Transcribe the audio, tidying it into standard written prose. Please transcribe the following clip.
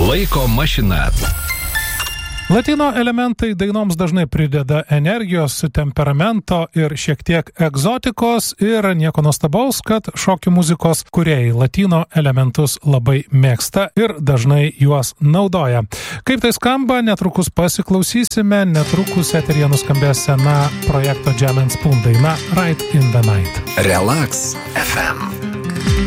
Laiko mašina. Latino elementai dainoms dažnai prideda energijos, temperamento ir šiek tiek egzotikos ir nieko nuostabaus, kad šokių muzikos kūrėjai latino elementus labai mėgsta ir dažnai juos naudoja. Kaip tai skamba, netrukus pasiklausysime, netrukus eteryje nuskambės sena projekto Jam & Spoon daina Right in the Night. Relax FM.